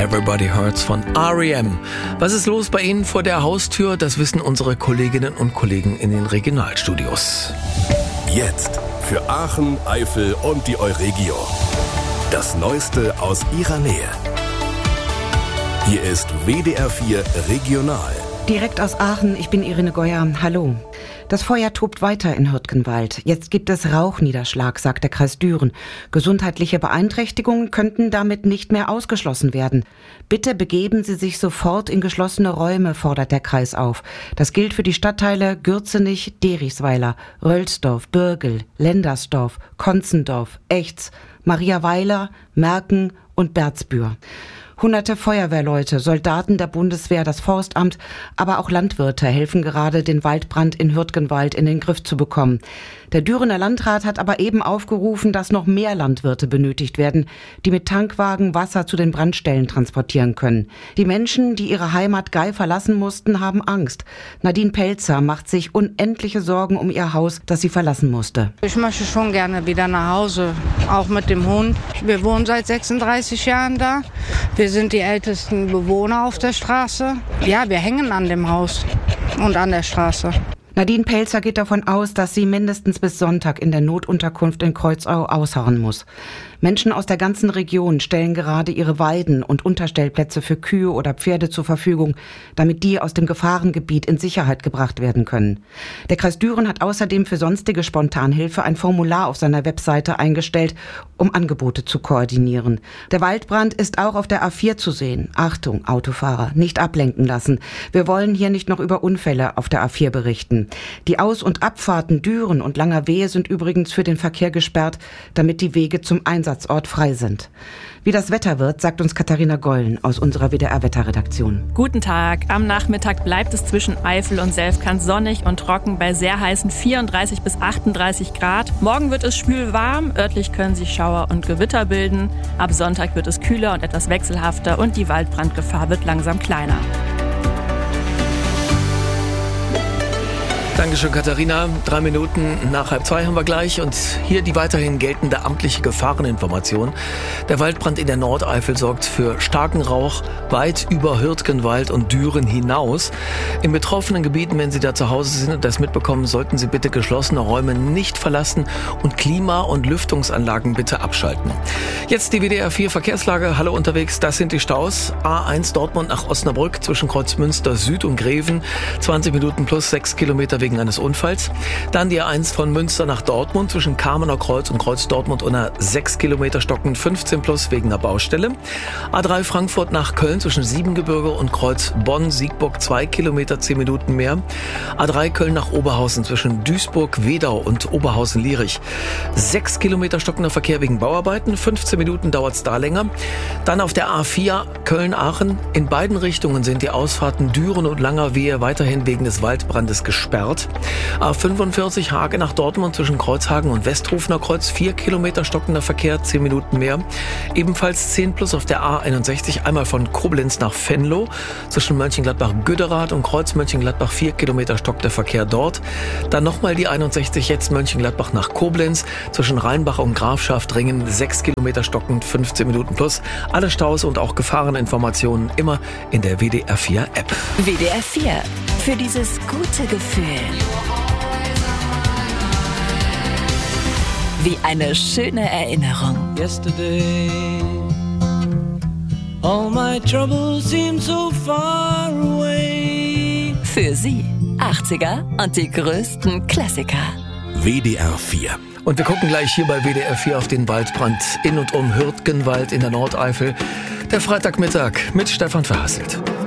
Everybody Hurts von R.E.M. Was ist los bei Ihnen vor der Haustür? Das wissen unsere Kolleginnen und Kollegen in den Regionalstudios. Jetzt für Aachen, Eifel und die Euregio. Das Neueste aus ihrer Nähe. Hier ist WDR 4 Regional. Direkt aus Aachen, ich bin Irene Geuer. Hallo. Das Feuer tobt weiter in Hürtgenwald. Jetzt gibt es Rauchniederschlag, sagt der Kreis Düren. Gesundheitliche Beeinträchtigungen könnten damit nicht mehr ausgeschlossen werden. Bitte begeben Sie sich sofort in geschlossene Räume, fordert der Kreis auf. Das gilt für die Stadtteile Gürzenich, Derichsweiler, Rölsdorf, Birgel, Lendersdorf, Konzendorf, Echts, Mariaweiler, Merken und Berzbühr. Hunderte Feuerwehrleute, Soldaten der Bundeswehr, das Forstamt, aber auch Landwirte helfen gerade, den Waldbrand in Hürtgenwald in den Griff zu bekommen. Der Dürener Landrat hat aber eben aufgerufen, dass noch mehr Landwirte benötigt werden, die mit Tankwagen Wasser zu den Brandstellen transportieren können. Die Menschen, die ihre Heimat Gei verlassen mussten, haben Angst. Nadine Pelzer macht sich unendliche Sorgen um ihr Haus, das sie verlassen musste. Ich möchte schon gerne wieder nach Hause, auch mit dem Hund. Wir wohnen seit 36 Jahren da. Wir sind die ältesten Bewohner auf der Straße. Ja, wir hängen an dem Haus und an der Straße. Nadine Pelzer geht davon aus, dass sie mindestens bis Sonntag in der Notunterkunft in Kreuzau ausharren muss. Menschen aus der ganzen Region stellen gerade ihre Weiden und Unterstellplätze für Kühe oder Pferde zur Verfügung, damit die aus dem Gefahrengebiet in Sicherheit gebracht werden können. Der Kreis Düren hat außerdem für sonstige Spontanhilfe ein Formular auf seiner Webseite eingestellt, um Angebote zu koordinieren. Der Waldbrand ist auch auf der A4 zu sehen. Achtung, Autofahrer, nicht ablenken lassen. Wir wollen hier nicht noch über Unfälle auf der A4 berichten. Die Aus- und Abfahrten Düren und Langerwehe sind übrigens für den Verkehr gesperrt, damit die Wege zum Einsatzort frei sind. Wie das Wetter wird, sagt uns Katharina Gollen aus unserer WDR-Wetterredaktion. Guten Tag. Am Nachmittag bleibt es zwischen Eifel und Selfkant sonnig und trocken bei sehr heißen 34 bis 38 Grad. Morgen wird es schwülwarm. Örtlich können sich Schauer und Gewitter bilden. Ab Sonntag wird es kühler und etwas wechselhafter und die Waldbrandgefahr wird langsam kleiner. Dankeschön, Katharina. 3 Minuten nach 1:30 haben wir gleich. Und hier die weiterhin geltende amtliche Gefahreninformation. Der Waldbrand in der Nordeifel sorgt für starken Rauch weit über Hürtgenwald und Düren hinaus. In betroffenen Gebieten, wenn Sie da zu Hause sind und das mitbekommen, sollten Sie bitte geschlossene Räume nicht verlassen und Klima- und Lüftungsanlagen bitte abschalten. Jetzt die WDR 4 Verkehrslage. Hallo unterwegs, das sind die Staus. A1 Dortmund nach Osnabrück zwischen Kreuzmünster Süd und Greven. 20 Minuten plus 6 Kilometer wegen eines Unfalls. Dann die A1 von Münster nach Dortmund zwischen Kamener Kreuz und Kreuz Dortmund unter 6 Kilometer stockend 15 plus wegen einer Baustelle. A3 Frankfurt nach Köln zwischen Siebengebirge und Kreuz Bonn-Siegburg 2 Kilometer 10 Minuten mehr. A3 Köln nach Oberhausen zwischen Duisburg-Wedau und Oberhausen-Lierich 6 Kilometer stockender Verkehr wegen Bauarbeiten. 15 Minuten dauert es da länger. Dann auf der A4 Köln-Aachen. In beiden Richtungen sind die Ausfahrten Düren und Langerwehe weiterhin wegen des Waldbrandes gesperrt. A45 Hage nach Dortmund zwischen Kreuzhagen und Westhofener Kreuz 4 Kilometer stockender Verkehr, 10 Minuten mehr. Ebenfalls 10 plus auf der A61 einmal von Koblenz nach Venlo zwischen Mönchengladbach-Güderath und Kreuz Mönchengladbach 4 Kilometer stockt der Verkehr dort. Dann nochmal die 61 jetzt Mönchengladbach nach Koblenz zwischen Rheinbach und Grafschaftringen 6 Kilometer stockend 15 Minuten plus. Alle Staus und auch Gefahreninformationen immer in der WDR 4 App. WDR 4 für dieses gute Gefühl. Wie eine schöne Erinnerung. Yesterday, all my troubles seem so far away. Für Sie 80er und die größten Klassiker. WDR 4. Und wir gucken gleich hier bei WDR 4 auf den Waldbrand in und um Hürtgenwald in der Nordeifel. Der Freitagmittag mit Stefan Verhasselt.